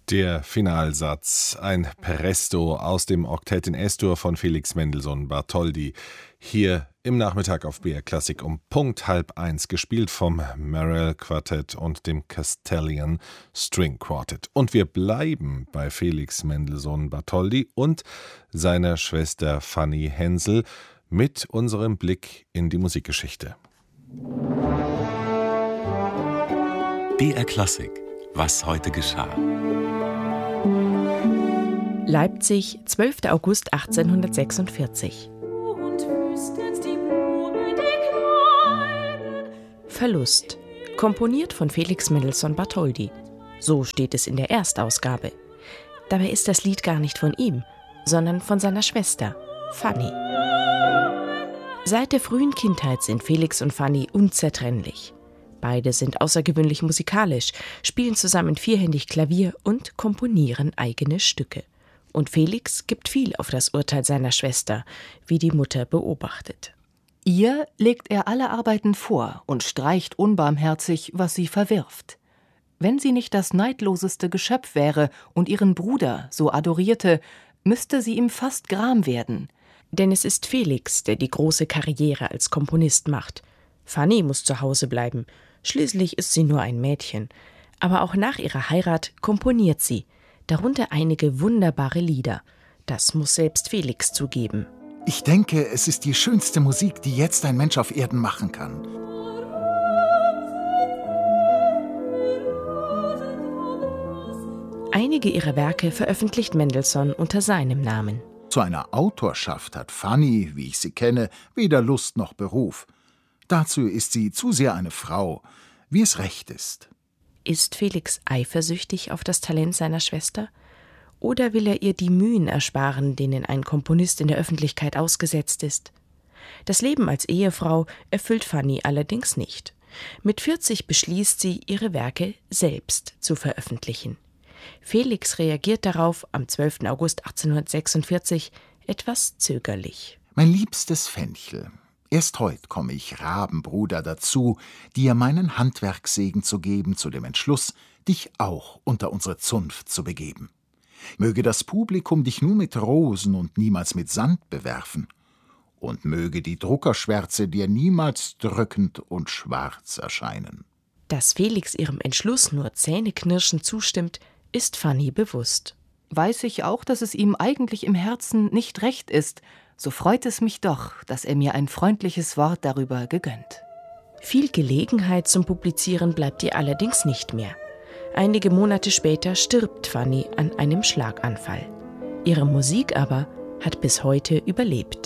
Der Finalsatz, ein Presto aus dem Oktett in S-Dur von Felix Mendelssohn Bartholdy. Hier im Nachmittag auf BR Klassik um Punkt 12:30, gespielt vom Morel Quartett und dem Castellian String Quartet. Und wir bleiben bei Felix Mendelssohn Bartholdy und seiner Schwester Fanny Hensel mit unserem Blick in die Musikgeschichte. BR Klassik, was heute geschah. Leipzig, 12. August 1846. Verlust, komponiert von Felix Mendelssohn Bartholdy. So steht es in der Erstausgabe. Dabei ist das Lied gar nicht von ihm, sondern von seiner Schwester, Fanny. Seit der frühen Kindheit sind Felix und Fanny unzertrennlich. Beide sind außergewöhnlich musikalisch, spielen zusammen vierhändig Klavier und komponieren eigene Stücke. Und Felix gibt viel auf das Urteil seiner Schwester, wie die Mutter beobachtet. Ihr legt er alle Arbeiten vor und streicht unbarmherzig, was sie verwirft. Wenn sie nicht das neidloseste Geschöpf wäre und ihren Bruder so adorierte, müsste sie ihm fast gram werden. Denn es ist Felix, der die große Karriere als Komponist macht. Fanny muss zu Hause bleiben. Schließlich ist sie nur ein Mädchen. Aber auch nach ihrer Heirat komponiert sie, darunter einige wunderbare Lieder. Das muss selbst Felix zugeben. Ich denke, es ist die schönste Musik, die jetzt ein Mensch auf Erden machen kann. Einige ihrer Werke veröffentlicht Mendelssohn unter seinem Namen. Zu einer Autorschaft hat Fanny, wie ich sie kenne, weder Lust noch Beruf. Dazu ist sie zu sehr eine Frau, wie es recht ist. Ist Felix eifersüchtig auf das Talent seiner Schwester? Oder will er ihr die Mühen ersparen, denen ein Komponist in der Öffentlichkeit ausgesetzt ist? Das Leben als Ehefrau erfüllt Fanny allerdings nicht. Mit 40 beschließt sie, ihre Werke selbst zu veröffentlichen. Felix reagiert darauf am 12. August 1846 etwas zögerlich. Mein liebstes Fenchel, erst heut komme ich, Rabenbruder, dazu, dir meinen Handwerkssegen zu geben, zu dem Entschluss, dich auch unter unsere Zunft zu begeben. Möge das Publikum dich nur mit Rosen und niemals mit Sand bewerfen. Und möge die Druckerschwärze dir niemals drückend und schwarz erscheinen. Dass Felix ihrem Entschluss nur zähneknirschend zustimmt, ist Fanny bewusst. Weiß ich auch, dass es ihm eigentlich im Herzen nicht recht ist, so freut es mich doch, dass er mir ein freundliches Wort darüber gegönnt. Viel Gelegenheit zum Publizieren bleibt ihr allerdings nicht mehr. Einige Monate später stirbt Fanny an einem Schlaganfall. Ihre Musik aber hat bis heute überlebt.